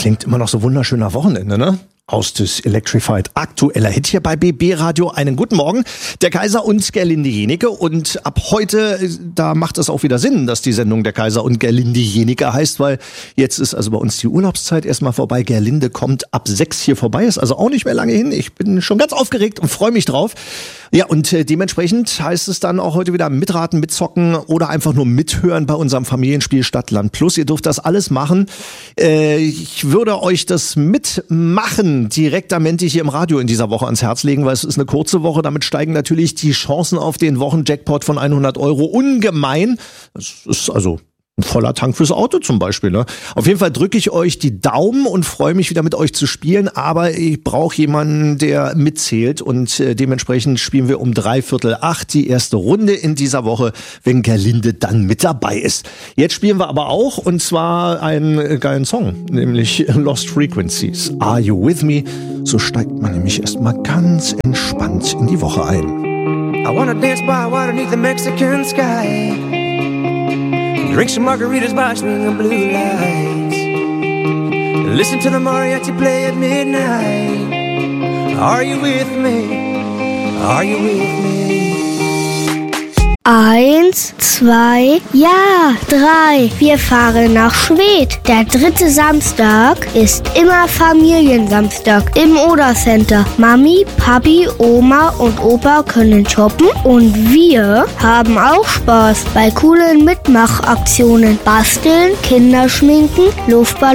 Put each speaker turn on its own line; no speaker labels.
klingt immer noch so wunderschön nach Wochenende, ne? Austis Electrified, aktueller Hit hier bei BB Radio. Einen guten Morgen, der Kaiser und Gerlinde Jenike. Und ab heute, da macht es auch wieder Sinn, dass die Sendung der Kaiser und Gerlinde Jenike heißt, weil jetzt ist also bei uns die Urlaubszeit erstmal vorbei. Gerlinde kommt ab 6 hier vorbei, ist also auch nicht mehr lange hin. Ich bin schon ganz aufgeregt und freue mich drauf. Ja, und dementsprechend heißt es dann auch heute wieder mitraten, mitzocken oder einfach nur mithören bei unserem Familienspiel Stadt, Land Plus. Ihr dürft das alles machen. Ich würde euch das mitmachen direktamente hier im Radio in dieser Woche ans Herz legen, weil es ist eine kurze Woche. Damit steigen natürlich die Chancen auf den Wochenjackpot von 100 Euro ungemein. Das ist also ein voller Tank fürs Auto zum Beispiel, ne? Auf jeden Fall drücke ich euch die Daumen und freue mich wieder mit euch zu spielen, aber ich brauche jemanden, der mitzählt und dementsprechend spielen wir um 7:45 die erste Runde in dieser Woche, wenn Gerlinde dann mit dabei ist. Jetzt spielen wir aber auch, und zwar einen geilen Song, nämlich Lost Frequencies. Are You With Me? So steigt man nämlich erstmal ganz entspannt in die Woche ein.
I wanna dance by water beneath the Mexican sky. Drink some margaritas by swinging blue lights. Listen to the mariachi play at midnight. Are you with me? Are you with me?
1, 2, ja, 3. Wir fahren nach Schwedt. Der 3. Samstag ist immer Familiensamstag im Oder-Center. Mami, Papi, Oma und Opa können shoppen und wir haben auch Spaß bei coolen Mitmachaktionen. Basteln, Kinderschminken, Luftballons